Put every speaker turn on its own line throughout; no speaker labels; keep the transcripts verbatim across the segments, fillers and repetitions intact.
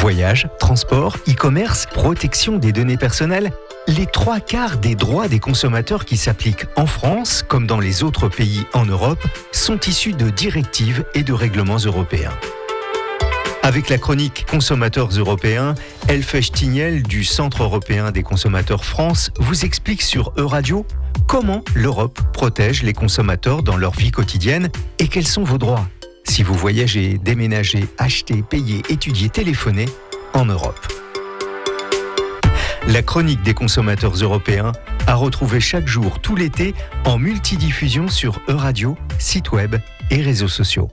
Voyage, transport, e-commerce, protection des données personnelles. Les trois quarts des droits des consommateurs qui s'appliquent en France, comme dans les autres pays en Europe, sont issus de directives et de règlements européens. Avec la chronique Consommateurs européens, Elfèche Tignel du Centre européen des consommateurs France vous explique sur Euradio comment l'Europe protège les consommateurs dans leur vie quotidienne et quels sont vos droits si vous voyagez, déménagez, achetez, payez, étudiez, téléphonez en Europe. La chronique des consommateurs européens à retrouver chaque jour tout l'été en multidiffusion sur Euradio, site web et réseaux sociaux.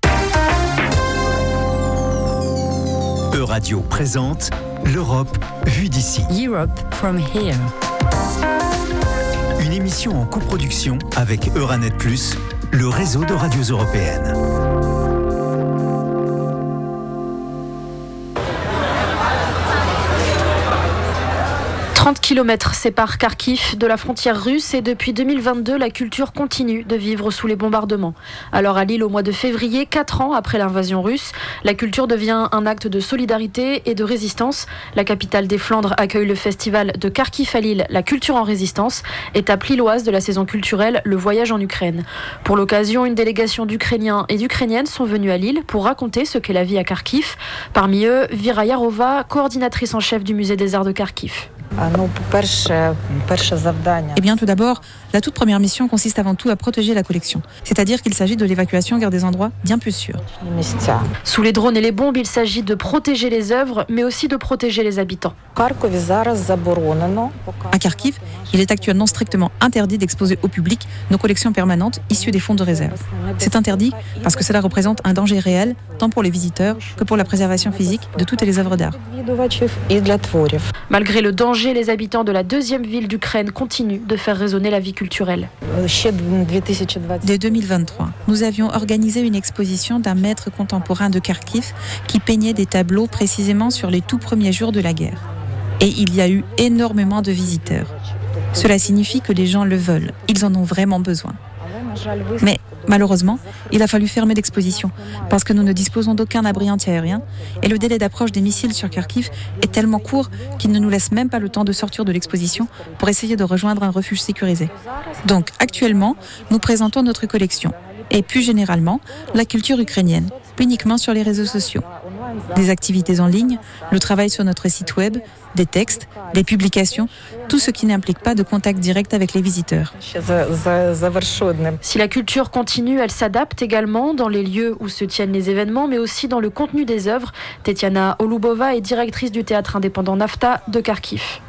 Euradio présente l'Europe vue d'ici.
Europe from here.
Une émission en coproduction avec Euranet plus, le réseau de radios européennes.
trente kilomètres séparent Kharkiv de la frontière russe et depuis deux mille vingt-deux, la culture continue de vivre sous les bombardements. Alors à Lille, au mois de février, quatre ans après l'invasion russe, la culture devient un acte de solidarité et de résistance. La capitale des Flandres accueille le festival de Kharkiv à Lille, la culture en résistance, étape lilloise de la saison culturelle Le Voyage en Ukraine. Pour l'occasion, une délégation d'Ukrainiens et d'Ukrainiennes sont venus à Lille pour raconter ce qu'est la vie à Kharkiv. Parmi eux, Vira Yarova, coordinatrice en chef du musée des arts de Kharkiv.
Eh bien, tout d'abord, la toute première mission consiste avant tout à protéger la collection. C'est-à-dire qu'il s'agit de l'évacuation vers des endroits bien plus sûrs.
Sous les drones et les bombes, il s'agit de protéger les œuvres, mais aussi de protéger les habitants.
À Kharkiv, il est actuellement strictement interdit d'exposer au public nos collections permanentes issues des fonds de réserve. C'est interdit parce que cela représente un danger réel, tant pour les visiteurs que pour la préservation physique de toutes les œuvres d'art.
Malgré le danger, les habitants de la deuxième ville d'Ukraine continuent de faire résonner la vie culturelle.
Dès deux mille vingt-trois, nous avions organisé une exposition d'un maître contemporain de Kharkiv qui peignait des tableaux précisément sur les tout premiers jours de la guerre. Et il y a eu énormément de visiteurs. Cela signifie que les gens le veulent, ils en ont vraiment besoin. Mais malheureusement, il a fallu fermer l'exposition parce que nous ne disposons d'aucun abri antiaérien et le délai d'approche des missiles sur Kharkiv est tellement court qu'il ne nous laisse même pas le temps de sortir de l'exposition pour essayer de rejoindre un refuge sécurisé. Donc actuellement, nous présentons notre collection et plus généralement la culture ukrainienne, uniquement sur les réseaux sociaux. Des activités en ligne, le travail sur notre site web, des textes, des publications, tout ce qui n'implique pas de contact direct avec les visiteurs.
Si la culture continue, elle s'adapte également dans les lieux où se tiennent les événements, mais aussi dans le contenu des œuvres. Tetiana Olubova est directrice du théâtre indépendant Nafta de Kharkiv.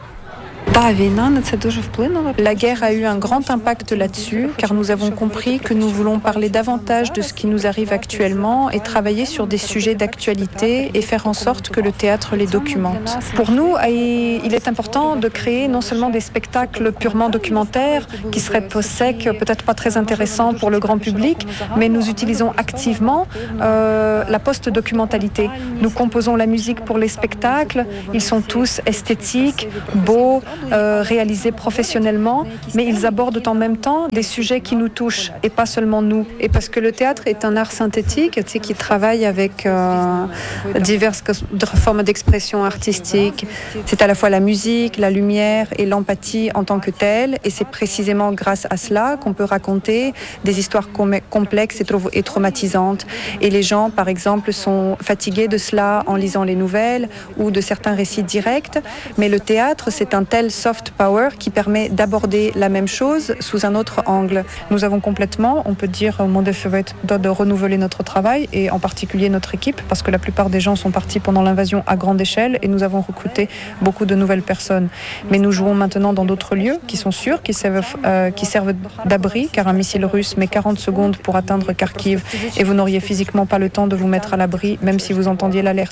La guerre a eu un grand impact là-dessus, car nous avons compris que nous voulons parler davantage de ce qui nous arrive actuellement et travailler sur des sujets d'actualité et faire en sorte que le théâtre les documente. Pour nous, il est important de créer non seulement des spectacles purement documentaires, qui seraient secs, peut-être pas très intéressants pour le grand public, mais nous utilisons activement euh, la post-documentalité. Nous composons la musique pour les spectacles, ils sont tous esthétiques, beaux, Euh, réalisés professionnellement, mais ils abordent en même temps des sujets qui nous touchent et pas seulement nous. Et parce que le théâtre est un art synthétique, tu sais, qui travaille avec euh, diverses formes d'expression artistique. C'est à la fois la musique, la lumière et l'empathie en tant que telle, et c'est précisément grâce à cela qu'on peut raconter des histoires com- complexes et, tra- et traumatisantes. Et les gens, par exemple, sont fatigués de cela en lisant les nouvelles ou de certains récits directs, mais le théâtre, c'est un tel soft power qui permet d'aborder la même chose sous un autre angle. Nous avons complètement, on peut dire, au moment de de renouveler notre travail et en particulier notre équipe, parce que la plupart des gens sont partis pendant l'invasion à grande échelle et nous avons recruté beaucoup de nouvelles personnes. Mais nous jouons maintenant dans d'autres lieux qui sont sûrs, qui servent, euh, qui servent d'abri, car un missile russe met quarante secondes pour atteindre Kharkiv et vous n'auriez physiquement pas le temps de vous mettre à l'abri, même si vous entendiez l'alerte.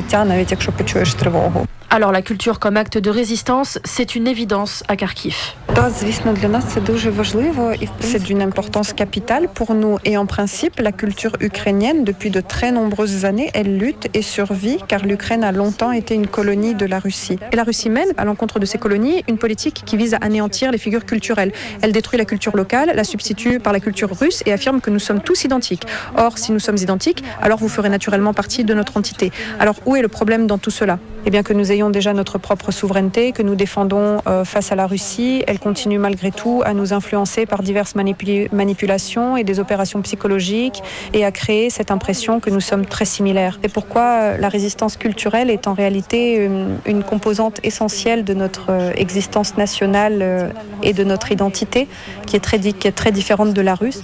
Alors la culture comme acte de résistance, c'est une évidence à Kharkiv.
C'est d'une importance capitale pour nous et en principe, la culture ukrainienne, depuis de très nombreuses années, elle lutte et survit car l'Ukraine a longtemps été une colonie de la Russie. Et la Russie mène, à l'encontre de ces colonies, une politique qui vise à anéantir les figures culturelles. Elle détruit la culture locale, la substitue par la culture russe et affirme que nous sommes tous identiques. Or, si nous sommes identiques, alors vous ferez naturellement partie de notre entité. Alors, où est le problème dans tout cela ? Eh bien que nous ayons déjà notre propre souveraineté, que nous défendons euh, face à la Russie. Elle continue malgré tout à nous influencer par diverses manipul- manipulations et des opérations psychologiques et à créer cette impression que nous sommes très similaires. C'est pourquoi euh, la résistance culturelle est en réalité une, une composante essentielle de notre euh, existence nationale euh, et de notre identité qui est, très, qui est très différente de la russe.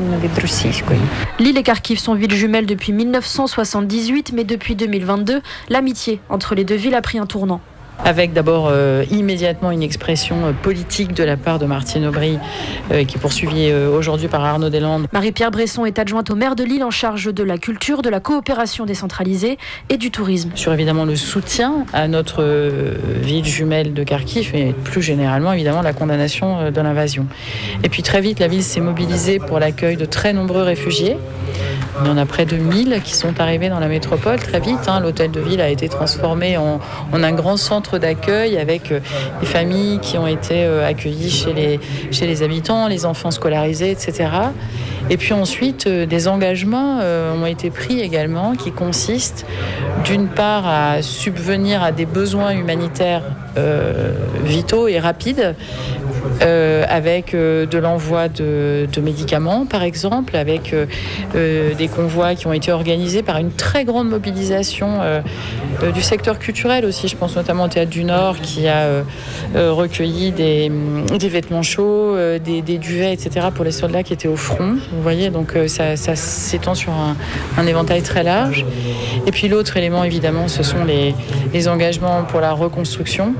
Lille et Kharkiv sont villes jumelles depuis mille neuf cent soixante-dix-huit, mais depuis deux mille vingt-deux, l'amitié entre les deux ville a pris un tournant.
Avec d'abord euh, immédiatement une expression euh, politique de la part de Martine Aubry, euh, qui est poursuivie euh, aujourd'hui par Arnaud Deslandes.
Marie-Pierre Bresson est adjointe au maire de Lille en charge de la culture, de la coopération décentralisée et du tourisme.
Sur évidemment le soutien à notre euh, ville jumelle de Kharkiv et plus généralement évidemment la condamnation euh, de l'invasion. Et puis très vite la ville s'est mobilisée pour l'accueil de très nombreux réfugiés. Il y en a près de mille qui sont arrivés dans la métropole très vite. Hein. L'hôtel de ville a été transformé en, en un grand centre d'accueil avec euh, des familles qui ont été euh, accueillies chez les, chez les habitants, les enfants scolarisés, et cetera. Et puis ensuite, euh, des engagements euh, ont été pris également qui consistent d'une part à subvenir à des besoins humanitaires euh, vitaux et rapides, Euh, avec euh, de l'envoi de, de médicaments, par exemple, avec euh, euh, des convois qui ont été organisés par une très grande mobilisation euh, euh, du secteur culturel aussi. Je pense notamment au Théâtre du Nord qui a euh, euh, recueilli des, des vêtements chauds, euh, des, des duvets, et cetera pour les soldats qui étaient au front. Vous voyez, donc euh, ça, ça s'étend sur un, un éventail très large. Et puis l'autre élément, évidemment, ce sont les, les engagements pour la reconstruction.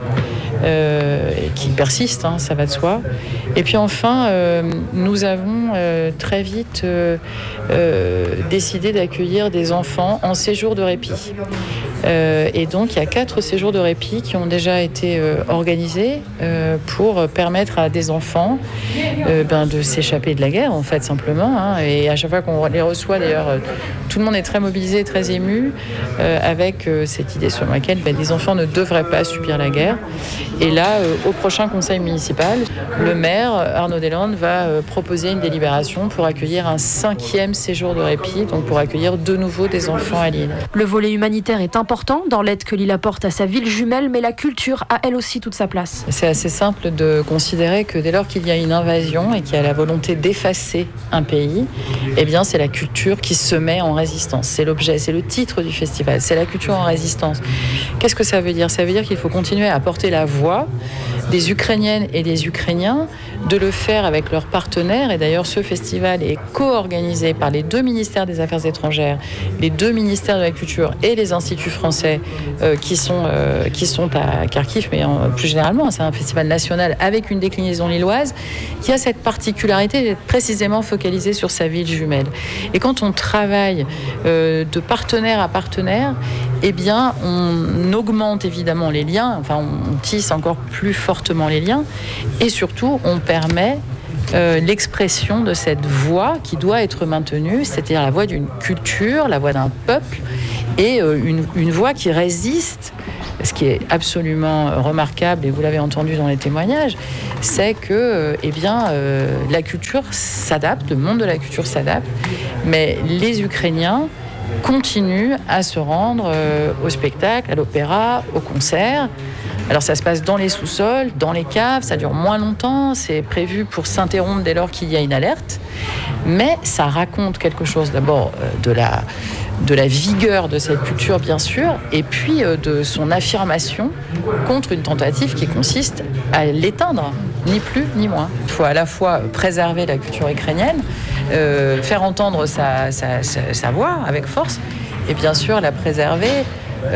Euh, qui persiste, hein, ça va de soi. Et puis enfin, euh, nous avons euh, très vite euh, euh, décidé d'accueillir des enfants en séjour de répit. Euh, et donc, il y a quatre séjours de répit qui ont déjà été euh, organisés euh, pour permettre à des enfants euh, ben, de s'échapper de la guerre, en fait, simplement. Hein. Et à chaque fois qu'on les reçoit, d'ailleurs, euh, tout le monde est très mobilisé, très ému, euh, avec euh, cette idée selon laquelle ben, les enfants ne devraient pas subir la guerre. Et là, euh, au prochain conseil municipal, le maire, Arnaud Deslandes, va euh, proposer une délibération pour accueillir un cinquième séjour de répit, donc pour accueillir de nouveau des enfants à Lille.
Le volet humanitaire est important dans l'aide que Lille apporte à sa ville jumelle, mais la culture a elle aussi toute sa place.
C'est assez simple de considérer que dès lors qu'il y a une invasion et qu'il y a la volonté d'effacer un pays, eh bien c'est la culture qui se met en résistance. C'est l'objet, c'est le titre du festival, c'est la culture en résistance. Qu'est-ce que ça veut dire ? Ça veut dire qu'il faut continuer à porter la voix des Ukrainiennes et des Ukrainiens, de le faire avec leurs partenaires. Et d'ailleurs, ce festival est co-organisé par les deux ministères des Affaires étrangères, les deux ministères de la Culture et les instituts français euh, qui, sont, euh, qui sont à Kharkiv, mais en, plus généralement, c'est un festival national avec une déclinaison lilloise qui a cette particularité d'être précisément focalisé sur sa ville jumelle. Et quand on travaille euh, de partenaire à partenaire, eh bien, on augmente évidemment les liens, enfin, on tisse encore plus fortement les liens, et surtout, on permet euh, l'expression de cette voix qui doit être maintenue, c'est-à-dire la voix d'une culture, la voix d'un peuple, et euh, une, une voix qui résiste. Ce qui est absolument remarquable, et vous l'avez entendu dans les témoignages, c'est que euh, eh bien, euh, la culture s'adapte, le monde de la culture s'adapte, mais les Ukrainiens continuent à se rendre euh, au spectacle, à l'opéra, au concert. Alors ça se passe dans les sous-sols, dans les caves, ça dure moins longtemps, c'est prévu pour s'interrompre dès lors qu'il y a une alerte, mais ça raconte quelque chose d'abord euh, de la, de la vigueur de cette culture bien sûr, et puis euh, de son affirmation contre une tentative qui consiste à l'éteindre, ni plus ni moins. Il faut à la fois préserver la culture ukrainienne, euh, faire entendre sa, sa, sa, sa voix avec force, et bien sûr la préserver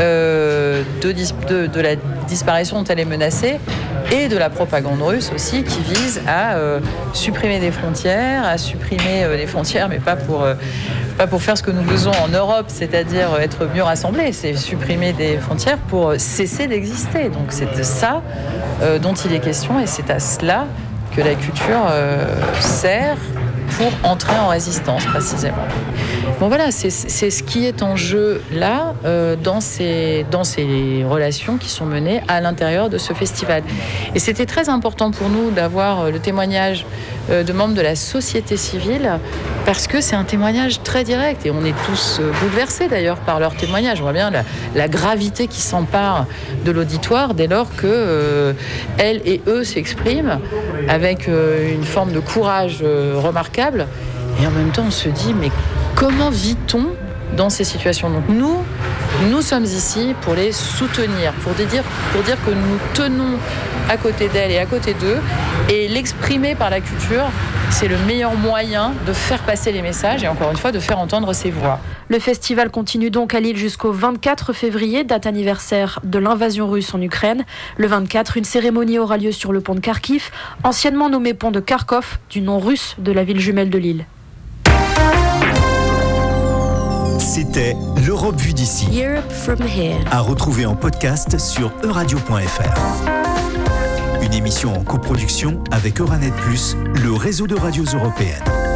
Euh, de, de, de la disparition dont elle est menacée et de la propagande russe aussi qui vise à euh, supprimer des frontières, à supprimer euh, les frontières, mais pas pour, euh, pas pour faire ce que nous faisons en Europe, c'est-à-dire être mieux rassemblés, c'est supprimer des frontières pour cesser d'exister. Donc c'est de ça euh, dont il est question et c'est à cela que la culture euh, sert pour entrer en résistance précisément. Bon voilà, c'est, c'est ce qui est en jeu là euh, dans, ces, dans ces relations qui sont menées à l'intérieur de ce festival. Et c'était très important pour nous d'avoir le témoignage euh, de membres de la société civile parce que c'est un témoignage très direct et on est tous euh, bouleversés d'ailleurs par leur témoignage. On voit bien la, la gravité qui s'empare de l'auditoire dès lors que euh, elles et eux s'expriment avec euh, une forme de courage euh, remarquable. Et en même temps, on se dit, mais comment vit-on dans ces situations ? Donc nous, nous sommes ici pour les soutenir, pour dire, pour dire que nous tenons à côté d'elles et à côté d'eux. Et l'exprimer par la culture, c'est le meilleur moyen de faire passer les messages et encore une fois, de faire entendre ces voix.
Le festival continue donc à Lille jusqu'au vingt-quatre février, date anniversaire de l'invasion russe en Ukraine. Le vingt-quatre, une cérémonie aura lieu sur le pont de Kharkiv, anciennement nommé pont de Kharkov, du nom russe de la ville jumelle de Lille.
C'était l'Europe vue d'ici.
Europe from here.
À retrouver en podcast sur euradio point f r. Une émission en coproduction avec Euranet plus, le réseau de radios européennes.